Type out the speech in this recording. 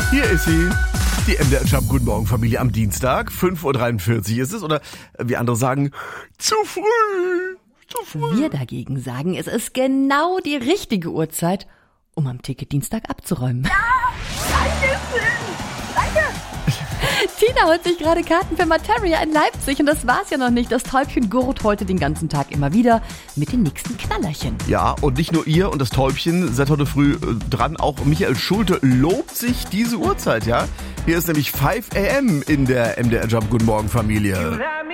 Hier ist sie, die MDR Jump Guten Morgen Familie am Dienstag. 5:43 Uhr ist es, oder wie andere sagen, zu früh. Wir dagegen sagen, es ist genau die richtige Uhrzeit, um am Ticket-Dienstag abzuräumen. Ja, Dankeschön. Danke. Tina holt sich gerade Karten für Materia in Leipzig und das war's ja noch nicht. Das Täubchen gurrt heute den ganzen Tag immer wieder mit den nächsten Knallerchen. Ja, und nicht nur ihr und das Täubchen seid heute früh dran, auch Michael Schulte lobt sich diese Uhrzeit, ja? Hier ist nämlich 5 AM in der MDR Jump Guten Morgen Familie.